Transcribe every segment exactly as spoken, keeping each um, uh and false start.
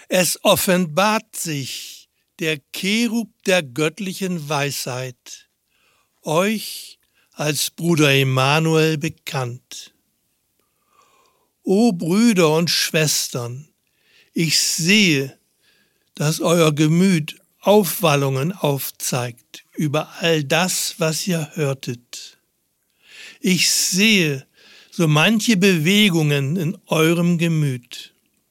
Es offenbart sich der Cherub der göttlichen Weisheit, euch als Bruder Emanuel bekannt. O Brüder und Schwestern, ich sehe, dass euer Gemüt Aufwallungen aufzeigt über all das, was ihr hörtet. Ich sehe so manche Bewegungen in eurem Gemüt.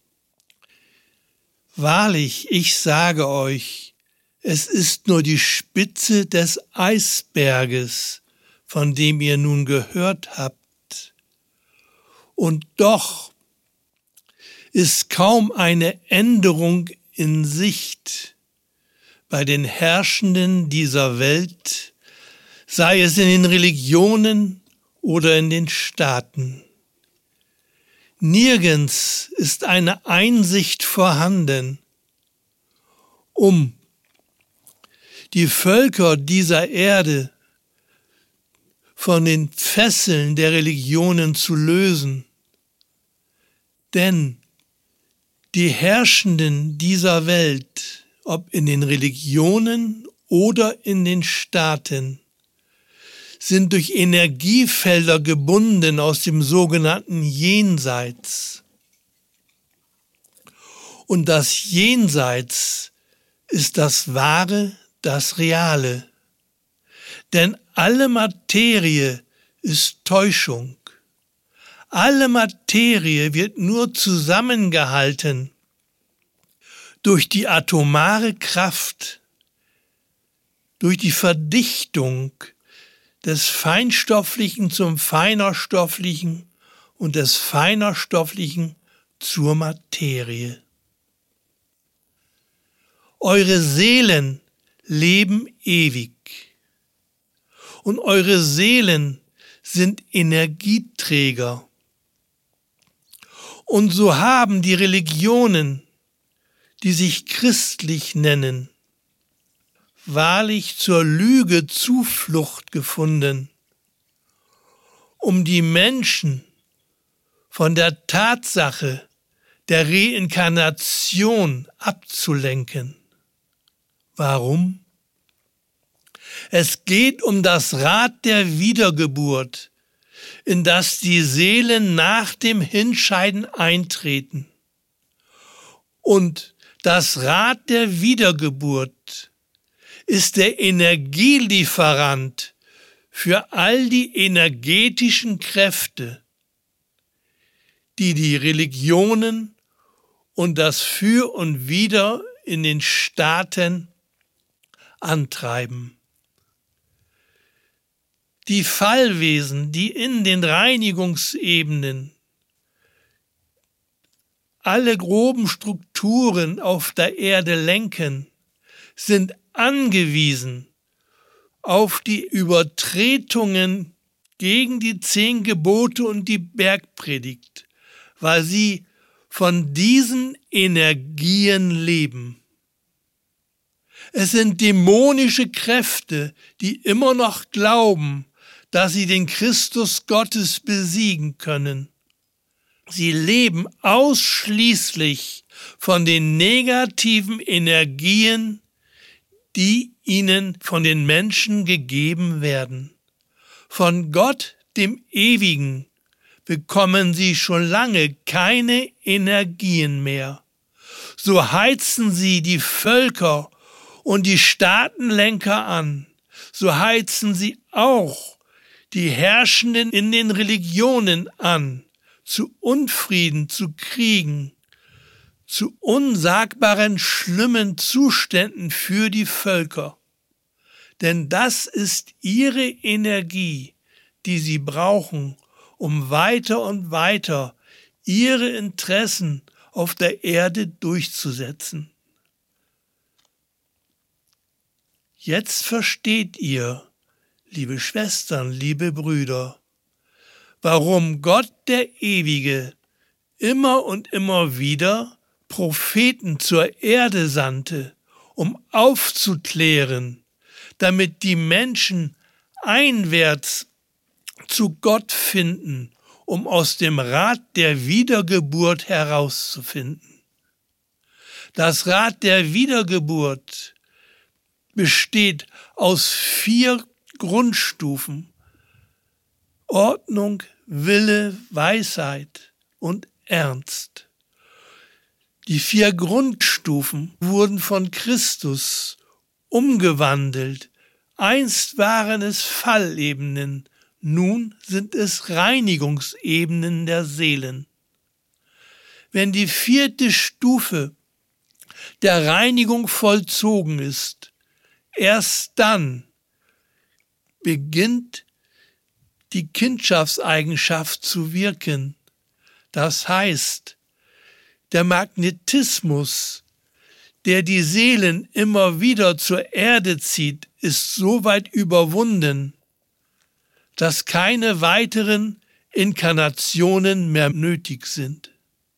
Wahrlich, ich sage euch, es ist nur die Spitze des Eisberges, von dem ihr nun gehört habt. Und doch ist kaum eine Änderung in Sicht bei den Herrschenden dieser Welt, sei es in den Religionen oder in den Staaten. Nirgends ist eine Einsicht vorhanden, um die Völker dieser Erde von den Fesseln der Religionen zu lösen. Denn die Herrschenden dieser Welt, ob in den Religionen oder in den Staaten, sind durch Energiefelder gebunden aus dem sogenannten Jenseits. Und das Jenseits ist das Wahre, das Reale. Denn alle Materie ist Täuschung. Alle Materie wird nur zusammengehalten durch die atomare Kraft, durch die Verdichtung des Feinstofflichen zum Feinerstofflichen und des Feinerstofflichen zur Materie. Eure Seelen leben ewig und eure Seelen sind Energieträger. Und so haben die Religionen, die sich christlich nennen, wahrlich zur Lüge Zuflucht gefunden, um die Menschen von der Tatsache der Reinkarnation abzulenken. Warum? Es geht um das Rad der Wiedergeburt, in das die Seelen nach dem Hinscheiden eintreten. Und das Rad der Wiedergeburt ist der Energielieferant für all die energetischen Kräfte, die die Religionen und das Für und Wider in den Staaten antreiben. Die Fallwesen, die in den Reinigungsebenen alle groben Strukturen auf der Erde lenken, sind angewiesen auf die Übertretungen gegen die zehn Gebote und die Bergpredigt, weil sie von diesen Energien leben. Es sind dämonische Kräfte, die immer noch glauben, dass sie den Christus Gottes besiegen können. Sie leben ausschließlich von den negativen Energien, die ihnen von den Menschen gegeben werden. Von Gott, dem Ewigen, bekommen sie schon lange keine Energien mehr. So heizen sie die Völker und die Staatenlenker an. So heizen sie auch die Herrschenden in den Religionen an, zu Unfrieden, zu Kriegen, zu unsagbaren, schlimmen Zuständen für die Völker. Denn das ist ihre Energie, die sie brauchen, um weiter und weiter ihre Interessen auf der Erde durchzusetzen. Jetzt versteht ihr, liebe Schwestern, liebe Brüder, warum Gott der Ewige immer und immer wieder Propheten zur Erde sandte, um aufzuklären, damit die Menschen einwärts zu Gott finden, um aus dem Rad der Wiedergeburt herauszufinden. Das Rad der Wiedergeburt besteht aus vier Grundstufen: Ordnung, Wille, Weisheit und Ernst. Die vier Grundstufen wurden von Christus umgewandelt. Einst waren es Fallebenen, nun sind es Reinigungsebenen der Seelen. Wenn die vierte Stufe der Reinigung vollzogen ist, erst dann beginnt die Kindschaftseigenschaft zu wirken. Das heißt, der Magnetismus, der die Seelen immer wieder zur Erde zieht, ist so weit überwunden, dass keine weiteren Inkarnationen mehr nötig sind.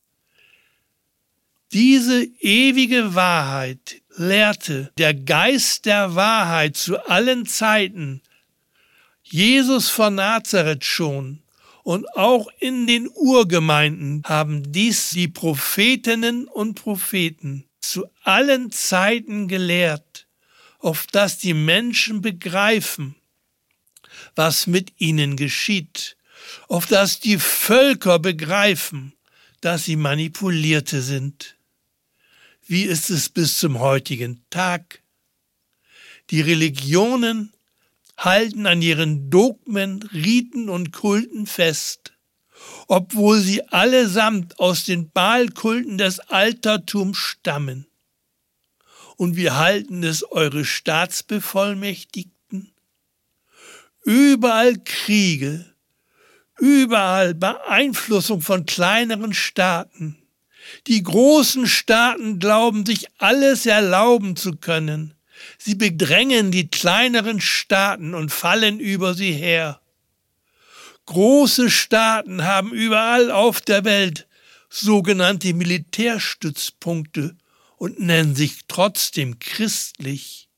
Diese ewige Wahrheit lehrte der Geist der Wahrheit zu allen Zeiten Jesus von Nazareth schon, und auch in den Urgemeinden haben dies die Prophetinnen und Propheten zu allen Zeiten gelehrt, auf dass die Menschen begreifen, was mit ihnen geschieht, auf dass die Völker begreifen, dass sie Manipulierte sind. Wie ist es bis zum heutigen Tag? Die Religionen halten an ihren Dogmen, Riten und Kulten fest, obwohl sie allesamt aus den Baalkulten des Altertums stammen. Und wie halten es eure Staatsbevollmächtigten? Überall Kriege, überall Beeinflussung von kleineren Staaten. Die großen Staaten glauben, sich alles erlauben zu können. Sie bedrängen die kleineren Staaten und fallen über sie her. Große Staaten haben überall auf der Welt sogenannte Militärstützpunkte und nennen sich trotzdem christlich.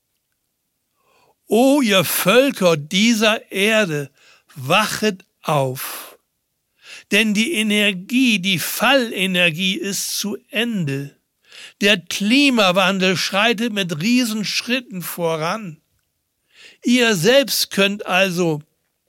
O ihr Völker dieser Erde, wachet auf! Denn die Energie, die Fallenergie ist zu Ende. Der Klimawandel schreitet mit Riesenschritten voran. Ihr selbst könnt also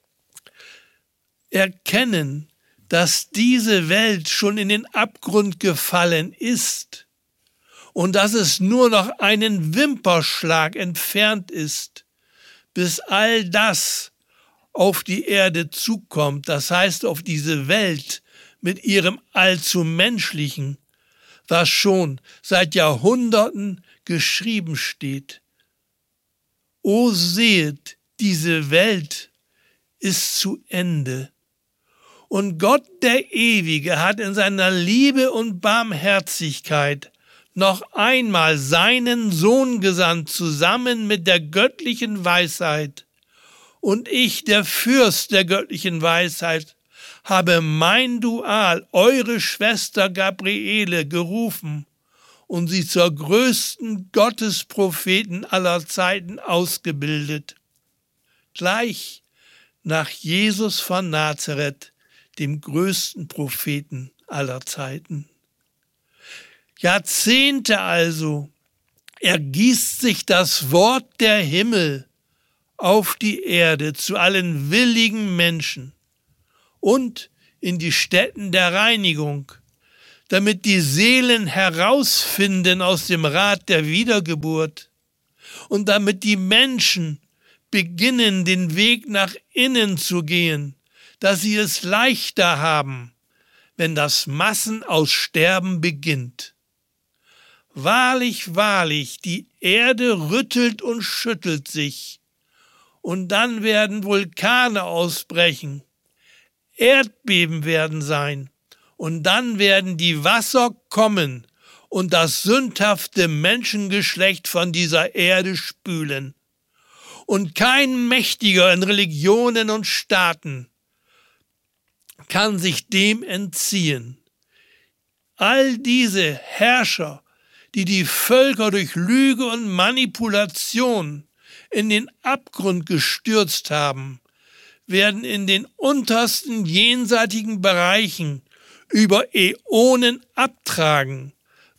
erkennen, dass diese Welt schon in den Abgrund gefallen ist und dass es nur noch einen Wimperschlag entfernt ist, bis all das auf die Erde zukommt, das heißt auf diese Welt mit ihrem allzu Menschlichen, was schon seit Jahrhunderten geschrieben steht. O sehet, diese Welt ist zu Ende. Und Gott der Ewige hat in seiner Liebe und Barmherzigkeit noch einmal seinen Sohn gesandt, zusammen mit der göttlichen Weisheit. Und ich, der Fürst der göttlichen Weisheit, habe mein Dual, eure Schwester Gabriele, gerufen und sie zur größten Gottespropheten aller Zeiten ausgebildet. Gleich nach Jesus von Nazareth, dem größten Propheten aller Zeiten. Jahrzehnte also ergießt sich das Wort der Himmel auf die Erde zu allen willigen Menschen und in die Stätten der Reinigung, damit die Seelen herausfinden aus dem Rad der Wiedergeburt und damit die Menschen beginnen, den Weg nach innen zu gehen, dass sie es leichter haben, wenn das Massenaussterben beginnt. Wahrlich, wahrlich, die Erde rüttelt und schüttelt sich, und dann werden Vulkane ausbrechen, Erdbeben werden sein, und dann werden die Wasser kommen und das sündhafte Menschengeschlecht von dieser Erde spülen. Und kein Mächtiger in Religionen und Staaten kann sich dem entziehen. All diese Herrscher, die die Völker durch Lüge und Manipulation in den Abgrund gestürzt haben, werden in den untersten jenseitigen Bereichen über Äonen abtragen,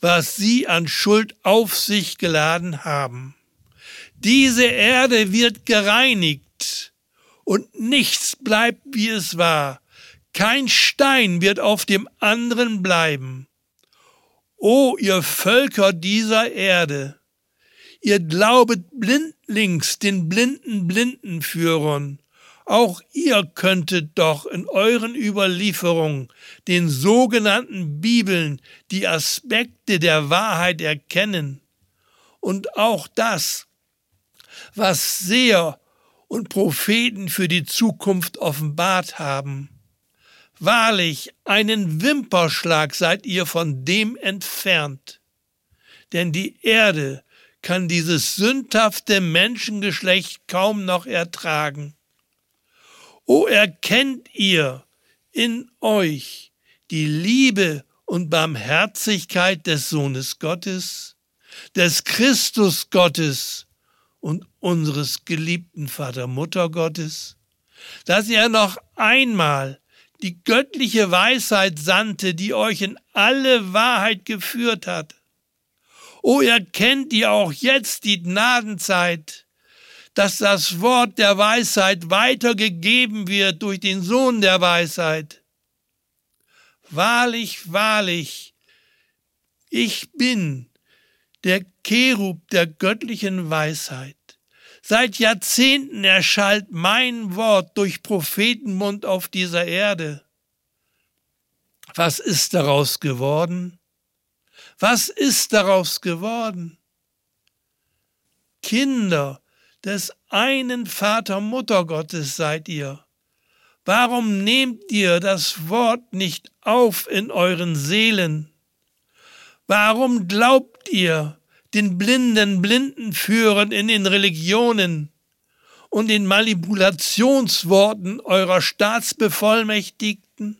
was sie an Schuld auf sich geladen haben. Diese Erde wird gereinigt und nichts bleibt, wie es war. Kein Stein wird auf dem anderen bleiben. O ihr Völker dieser Erde, ihr glaubet blindlings den blinden Blindenführern. Auch ihr könntet doch in euren Überlieferungen, den sogenannten Bibeln, die Aspekte der Wahrheit erkennen. Und auch das, was Seher und Propheten für die Zukunft offenbart haben. Wahrlich, einen Wimperschlag seid ihr von dem entfernt. Denn die Erde kann dieses sündhafte Menschengeschlecht kaum noch ertragen. O erkennt ihr in euch die Liebe und Barmherzigkeit des Sohnes Gottes, des Christus Gottes und unseres geliebten Vater Mutter Gottes, dass er noch einmal die göttliche Weisheit sandte, die euch in alle Wahrheit geführt hat. O erkennt ihr auch jetzt die Gnadenzeit, dass das Wort der Weisheit weitergegeben wird durch den Sohn der Weisheit. Wahrlich, wahrlich, ich bin der Cherub der göttlichen Weisheit. Seit Jahrzehnten erschallt mein Wort durch Prophetenmund auf dieser Erde. Was ist daraus geworden? Was ist daraus geworden? Kinder des einen Vater-Mutter-Gottes seid ihr. Warum nehmt ihr das Wort nicht auf in euren Seelen? Warum glaubt ihr den blinden Blindenführern in den Religionen und den Manipulationsworten eurer Staatsbevollmächtigten?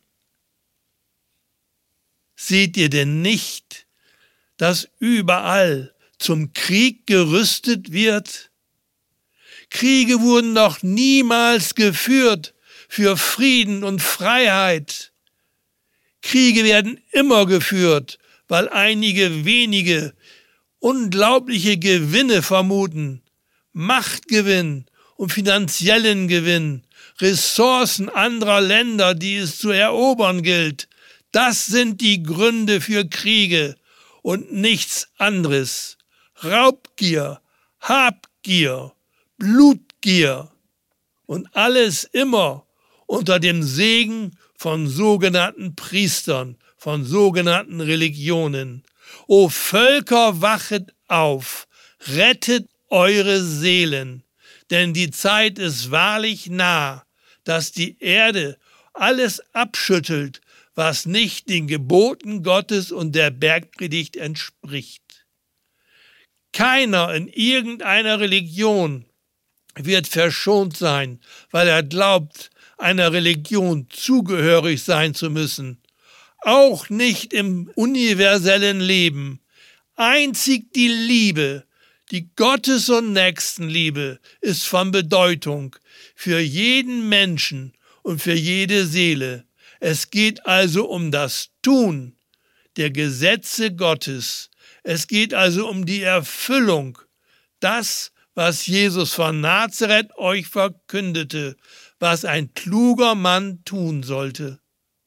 Seht ihr denn nicht, dass überall zum Krieg gerüstet wird? Kriege wurden noch niemals geführt für Frieden und Freiheit. Kriege werden immer geführt, weil einige wenige unglaubliche Gewinne vermuten, Machtgewinn und finanziellen Gewinn, Ressourcen anderer Länder, die es zu erobern gilt. Das sind die Gründe für Kriege und nichts anderes. Raubgier, Habgier, Blutgier und alles immer unter dem Segen von sogenannten Priestern, von sogenannten Religionen. O Völker, wachet auf, rettet eure Seelen, denn die Zeit ist wahrlich nah, dass die Erde alles abschüttelt, was nicht den Geboten Gottes und der Bergpredigt entspricht. Keiner in irgendeiner Religion wird verschont sein, weil er glaubt, einer Religion zugehörig sein zu müssen. Auch nicht im universellen Leben. Einzig die Liebe, die Gottes- und Nächstenliebe, ist von Bedeutung für jeden Menschen und für jede Seele. Es geht also um das Tun der Gesetze Gottes. Es geht also um die Erfüllung, das, was Jesus von Nazareth euch verkündete, was ein kluger Mann tun sollte.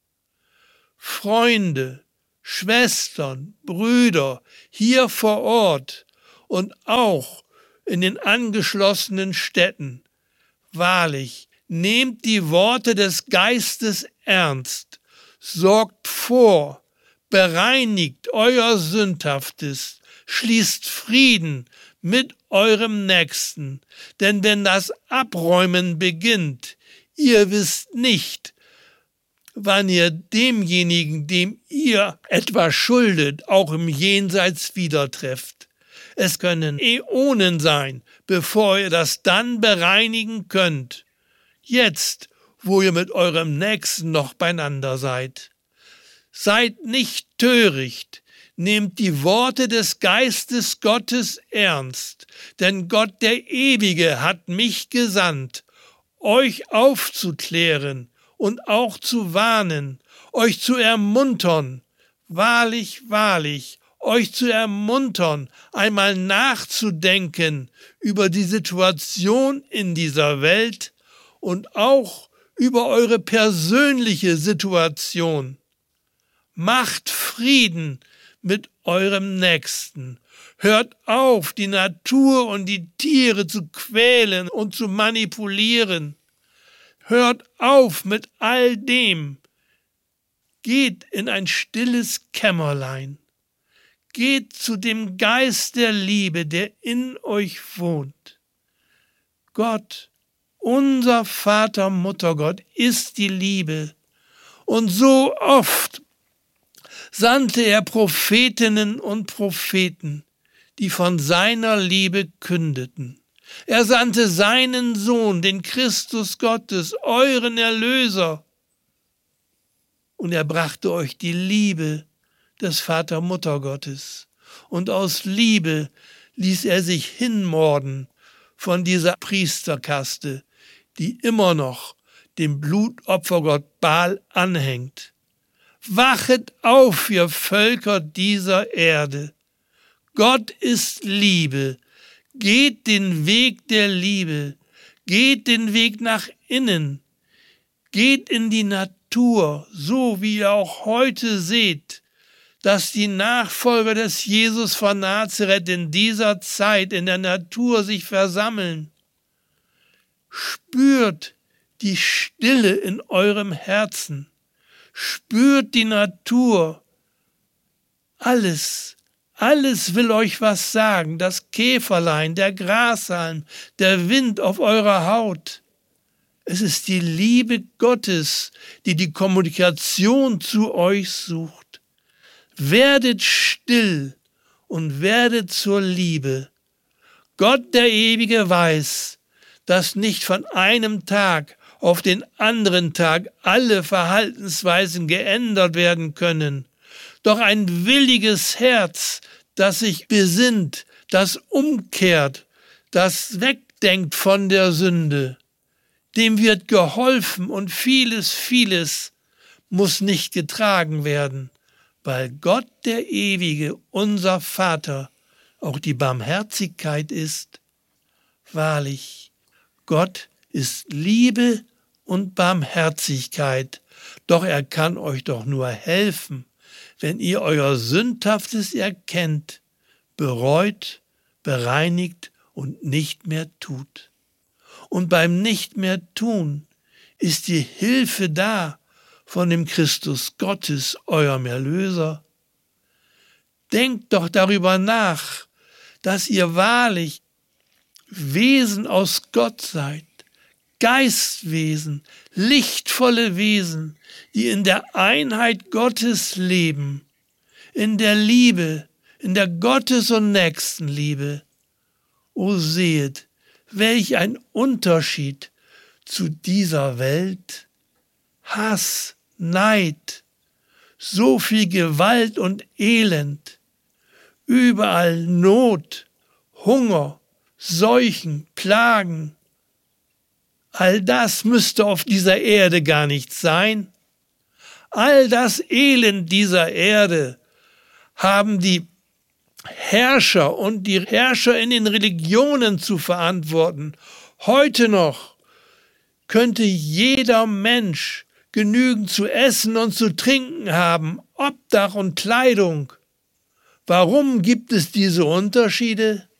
Freunde, Schwestern, Brüder, hier vor Ort und auch in den angeschlossenen Städten, wahrlich, nehmt die Worte des Geistes ernst, sorgt vor, bereinigt euer Sündhaftes, schließt Frieden mit eurem Nächsten, denn wenn das Abräumen beginnt, ihr wisst nicht, wann ihr demjenigen, dem ihr etwas schuldet, auch im Jenseits wieder trefft. Es können Äonen sein, bevor ihr das dann bereinigen könnt. Jetzt, wo ihr mit eurem Nächsten noch beieinander seid. Seid nicht töricht, nehmt die Worte des Geistes Gottes ernst, denn Gott der Ewige hat mich gesandt, euch aufzuklären und auch zu warnen, euch zu ermuntern. Wahrlich, wahrlich, euch zu ermuntern, einmal nachzudenken über die Situation in dieser Welt und auch über eure persönliche Situation. Macht Frieden mit eurem Nächsten. Hört auf, die Natur und die Tiere zu quälen und zu manipulieren. Hört auf mit all dem. Geht in ein stilles Kämmerlein. Geht zu dem Geist der Liebe, der in euch wohnt. Gott, unser Vater, Muttergott, ist die Liebe. Und so oft sandte er Prophetinnen und Propheten, die von seiner Liebe kündeten. Er sandte seinen Sohn, den Christus Gottes, euren Erlöser. Und er brachte euch die Liebe des Vater-Mutter-Gottes. Und aus Liebe ließ er sich hinmorden von dieser Priesterkaste, die immer noch dem Blutopfergott Baal anhängt. Wachet auf, ihr Völker dieser Erde. Gott ist Liebe. Geht den Weg der Liebe. Geht den Weg nach innen. Geht in die Natur, so wie ihr auch heute seht, dass die Nachfolger des Jesus von Nazareth in dieser Zeit in der Natur sich versammeln. Spürt die Stille in eurem Herzen. Spürt die Natur. Alles, alles will euch was sagen. Das Käferlein, der Grashalm, der Wind auf eurer Haut. Es ist die Liebe Gottes, die die Kommunikation zu euch sucht. Werdet still und werdet zur Liebe. Gott, der Ewige, weiß, dass nicht von einem Tag auf den anderen Tag alle Verhaltensweisen geändert werden können. Doch ein williges Herz, das sich besinnt, das umkehrt, das wegdenkt von der Sünde, dem wird geholfen und vieles, vieles muss nicht getragen werden, weil Gott, der Ewige, unser Vater, auch die Barmherzigkeit ist. Wahrlich, Gott ist Liebe und Barmherzigkeit, doch er kann euch doch nur helfen, wenn ihr euer Sündhaftes erkennt, bereut, bereinigt und nicht mehr tut. Und beim nicht mehr tun ist die Hilfe da von dem Christus Gottes, eurem Erlöser. Denkt doch darüber nach, dass ihr wahrlich Wesen aus Gott seid, Geistwesen, lichtvolle Wesen, die in der Einheit Gottes leben, in der Liebe, in der Gottes- und Nächstenliebe. O sehet, welch ein Unterschied zu dieser Welt. Hass, Neid, so viel Gewalt und Elend, überall Not, Hunger, Seuchen, Plagen. All das müsste auf dieser Erde gar nicht sein. All das Elend dieser Erde haben die Herrscher und die Herrscher in den Religionen zu verantworten. Heute noch könnte jeder Mensch genügend zu essen und zu trinken haben, Obdach und Kleidung. Warum gibt es diese Unterschiede?